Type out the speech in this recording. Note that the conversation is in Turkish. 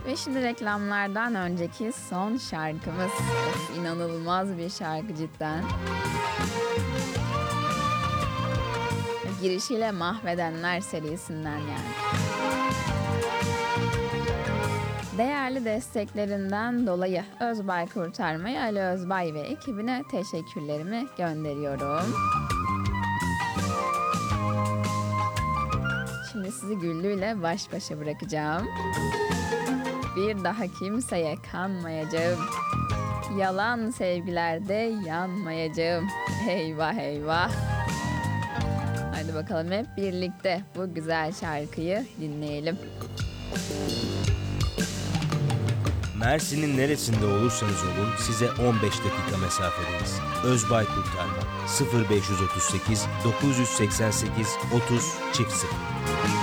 Ve şimdi reklamlardan önceki son şarkımız. Of, inanılmaz bir şarkı cidden. Girişiyle Mahvedenler serisinden yani. Değerli desteklerinden dolayı Özbay Kurtarma'ya, Ali Özbay ve ekibine teşekkürlerimi gönderiyorum. Şimdi sizi Güllü ile baş başa bırakacağım. Bir daha kimseye kanmayacağım. Yalan sevgilerde yanmayacağım. Eyvah eyvah. Hadi bakalım hep birlikte bu güzel şarkıyı dinleyelim. Mersin'in neresinde olursanız olun size 15 dakika mesafedeyiz. Özbay Kurtarma 0538 988 30 00